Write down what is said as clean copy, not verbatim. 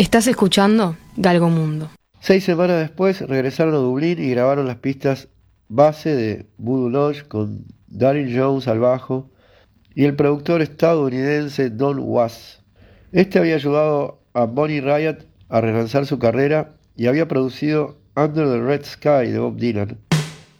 Estás escuchando Galgo Mundo. 6 semanas después regresaron a Dublín y grabaron las pistas base de Voodoo Lounge con Daryl Jones al bajo y el productor estadounidense Don Was. Este había ayudado a Bonnie Raitt a relanzar su carrera y había producido Under the Red Sky de Bob Dylan.